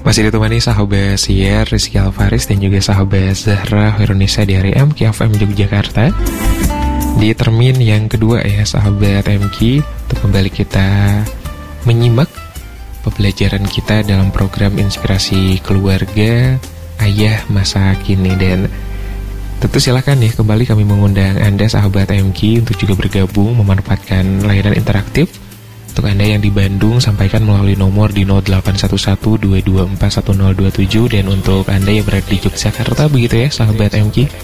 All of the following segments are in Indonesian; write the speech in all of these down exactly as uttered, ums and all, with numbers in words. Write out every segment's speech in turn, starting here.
Masih ditemani sahabat Siar Rizky Alfaris dan juga sahabat Zahra Hoirunisa dari M K F M Yogyakarta. Di termin yang kedua ya sahabat M K, untuk kembali kita menyimak pembelajaran kita dalam program Inspirasi Keluarga Ayah Masa Kini. Dan tentu silakan ya kembali kami mengundang Anda sahabat M K untuk juga bergabung memanfaatkan layanan interaktif. Untuk Anda yang di Bandung, sampaikan melalui nomor di nol delapan satu satu dua dua empat satu nol dua tujuh. Dan untuk Anda yang berada di Yogyakarta, begitu ya sahabat M K,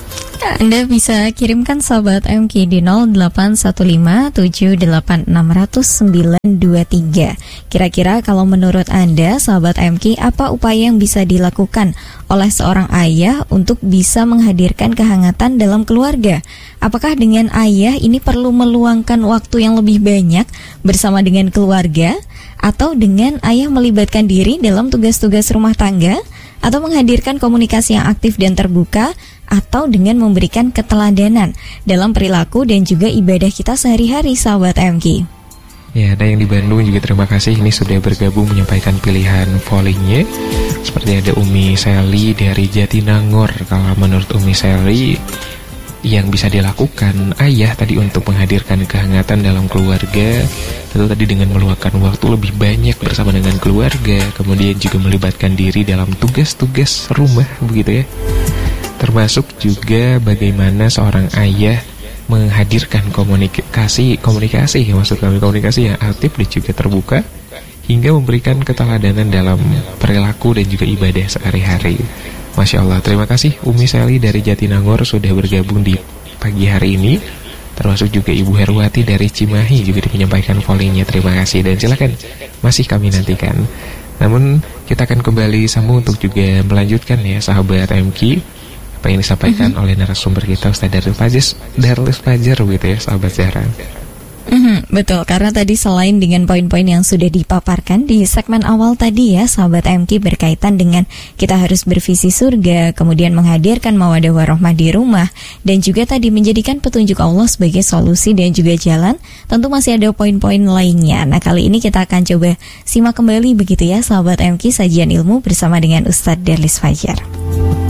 Anda bisa kirimkan sahabat M K di nol delapan satu lima tujuh delapan enam nol nol sembilan dua tiga. Kira-kira kalau menurut Anda sahabat M K, apa upaya yang bisa dilakukan oleh seorang ayah untuk bisa menghadirkan kehangatan dalam keluarga? Apakah dengan ayah ini perlu meluangkan waktu yang lebih banyak bersama dengan keluarga, atau dengan ayah melibatkan diri dalam tugas-tugas rumah tangga, atau menghadirkan komunikasi yang aktif dan terbuka, atau dengan memberikan keteladanan dalam perilaku dan juga ibadah kita sehari-hari sahabat M K? Ya, ada yang di Bandung juga terima kasih ini sudah bergabung menyampaikan pilihan volleynya. Seperti ada Umi Seli dari Jatinangor. Kalau menurut Umi Seli, yang bisa dilakukan ayah tadi untuk menghadirkan kehangatan dalam keluarga, tentu tadi dengan meluangkan waktu lebih banyak bersama dengan keluarga, kemudian juga melibatkan diri dalam tugas-tugas rumah, begitu ya. Termasuk juga bagaimana seorang ayah menghadirkan komunikasi komunikasi maksud kami komunikasi yang aktif dan juga terbuka, hingga memberikan keteladanan dalam perilaku dan juga ibadah sehari-hari. Masya Allah, terima kasih Umi Seli dari Jatinangor sudah bergabung di pagi hari ini. Termasuk juga Ibu Herwati dari Cimahi juga menyampaikan volleynya, terima kasih. Dan silakan, masih kami nantikan. Namun kita akan kembali sambung untuk juga melanjutkan ya sahabat M K apa yang disampaikan mm-hmm. oleh narasumber kita Ustaz Darlis Fajar, Darlis Fajar gitu ya sahabat Zahra. Mm-hmm, betul, karena tadi selain dengan poin-poin yang sudah dipaparkan di segmen awal tadi ya sahabat M K berkaitan dengan kita harus bervisi surga, kemudian menghadirkan mawaddah warahmah di rumah, dan juga tadi menjadikan petunjuk Allah sebagai solusi dan juga jalan, tentu masih ada poin-poin lainnya. Nah kali ini kita akan coba simak kembali begitu ya sahabat M K sajian ilmu bersama dengan Ustadz Darlis Fajar.